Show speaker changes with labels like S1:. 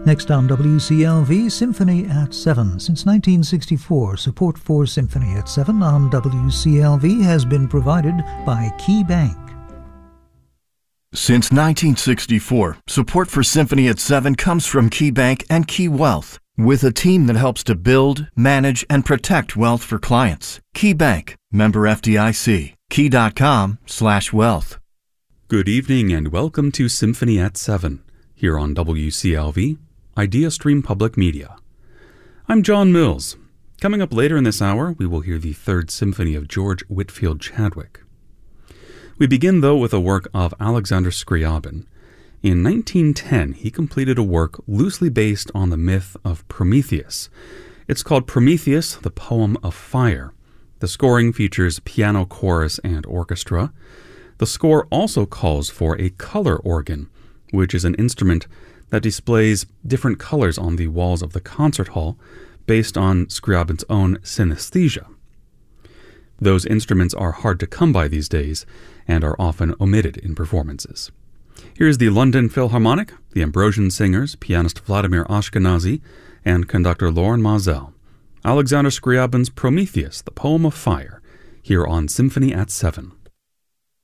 S1: Next on WCLV, Symphony at 7. Since 1964, support for Symphony at 7 on WCLV has been provided by Key Bank.
S2: Since 1964, support for Symphony at 7 comes from Key Bank and Key Wealth, with a team that helps to build, manage, and protect wealth for clients. Key Bank, member FDIC, key.com/wealth.
S3: Good evening and welcome to Symphony at 7, here on WCLV, IdeaStream Public Media. I'm John Mills. Coming up later in this hour, we will hear the Third Symphony of George Whitefield Chadwick. We begin, though, with a work of Alexander Scriabin. In 1910, he completed a work loosely based on the myth of Prometheus. It's called Prometheus, the Poem of Fire. The scoring features piano, chorus, and orchestra. The score also calls for a color organ, which is an instrument that displays different colors on the walls of the concert hall based on Scriabin's own synesthesia. Those instruments are hard to come by these days and are often omitted in performances. Here's the London Philharmonic, the Ambrosian Singers, pianist Vladimir Ashkenazy, and conductor Loren Maazel. Alexander Scriabin's Prometheus, the Poem of Fire, here on Symphony at 7.